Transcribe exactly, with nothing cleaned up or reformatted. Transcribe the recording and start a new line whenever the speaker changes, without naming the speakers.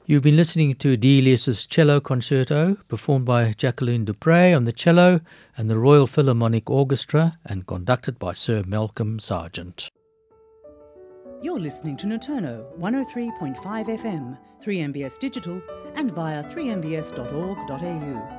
You've been listening to Delius's Cello Concerto, performed by Jacqueline Dupre on the cello and the Royal Philharmonic Orchestra, and conducted by Sir Malcolm Sargent.
You're listening to Noturno one oh three point five F M, three M B S Digital, and via three m b s dot org dot a u.